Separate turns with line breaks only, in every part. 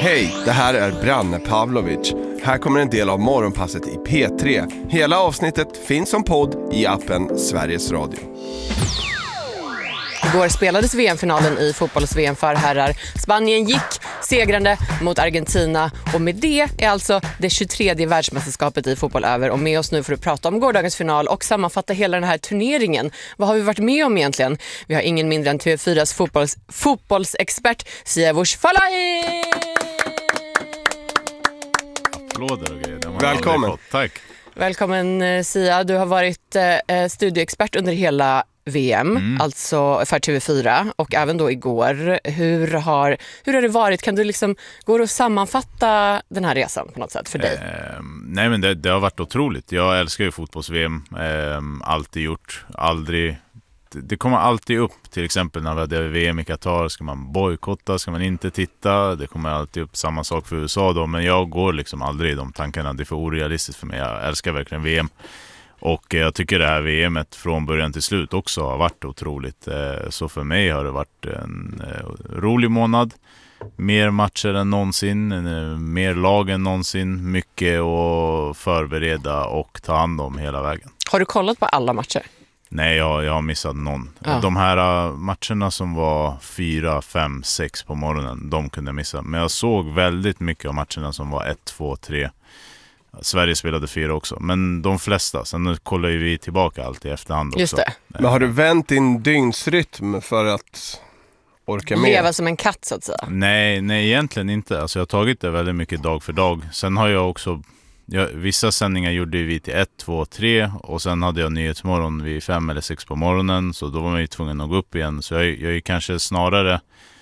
Hej, det här är Branne Pavlovic. Här kommer en del av morgonpasset i P3. Hela avsnittet finns som podd i appen Sveriges Radio.
Igår spelades VM-finalen i fotbolls-VM för herrar. Spanien gick segrande mot Argentina och med det är alltså det 23:e världsmästerskapet i fotboll över. Och med oss nu för att prata om gårdagens final och sammanfatta hela den här turneringen. Vad har vi varit med om egentligen? Vi har ingen mindre än TV4s fotbollsexpert Siavush Falahi!
Applåder och grejer.
Välkommen.
Tack.
Välkommen Sia, du har varit studieexpert under hela VM, alltså för TV4 och även då igår. Hur har det varit? Kan du liksom gå och sammanfatta den här resan på något sätt för dig?
Nej, men det har varit otroligt. Jag älskar ju fotbolls-VM. Alltid gjort. Aldrig. Det kommer alltid upp, till exempel när vi hade VM i Qatar, ska man bojkotta, ska man inte titta. Det kommer alltid upp, samma sak för USA då, men jag går liksom aldrig i de tankarna. Det är för orealistiskt för mig. Jag älskar verkligen VM. Och jag tycker det här VMet från början till slut också har varit otroligt. Så för mig har det varit en rolig månad. Mer matcher än någonsin, mer lag än någonsin. Mycket att förbereda och ta hand om hela vägen.
Har du kollat på alla matcher?
Nej, jag har missat någon.
Ja.
De här matcherna som var 4, 5, 6 på morgonen, de kunde jag missa. Men jag såg väldigt mycket av matcherna som var 1, 2, 3. Sverige spelade 4 också, men de flesta. Sen kollar ju vi tillbaka allt i efterhand också.
Just det.
Men har du vänt din dygnsrytm för att orka med?
Leva som en katt så att säga.
Nej, egentligen inte. Alltså jag har tagit det väldigt mycket dag för dag. Sen har jag också... vissa sändningar gjorde vi till 1, 2, 3 och sen hade jag nyhetsmorgon vid 5 eller 6 på morgonen, så då var man ju tvungen att gå upp igen. Så jag är kanske snarare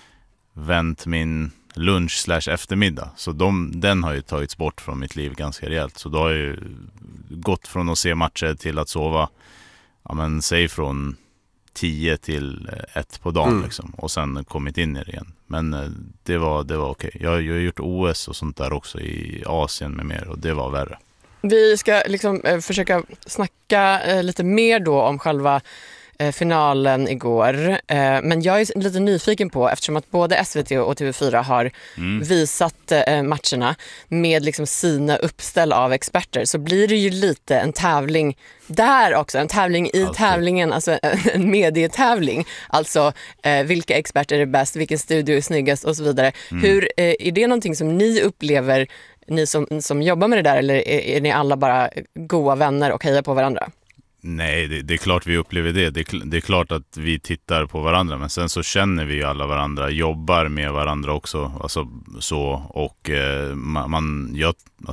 vänt min lunch/eftermiddag. Så den har ju tagits bort från mitt liv ganska rejält. Så då har jag ju gått från att se matcher till att sova, ja men säg från 10 till 1 på dagen liksom, och sen kommit in i det igen. Men det var okej. Jag har gjort OS och sånt där också i Asien med mer, och det var värre.
Vi ska liksom försöka snacka lite mer då om själva finalen igår. Men jag är lite nyfiken på, eftersom att både SVT och TV4 har visat matcherna med liksom sina uppställ av experter, så blir det ju lite en tävling där också. En tävling i tävlingen, alltså en medietävling. Alltså vilka experter är bäst, vilken studio är snyggast och så vidare. Hur är det någonting som ni upplever, ni som jobbar med det där, eller är ni alla bara goda vänner och hejar på varandra?
Nej, det är klart vi upplever det. Det är klart att vi tittar på varandra, men sen så känner vi ju alla varandra, jobbar med varandra också, alltså så, och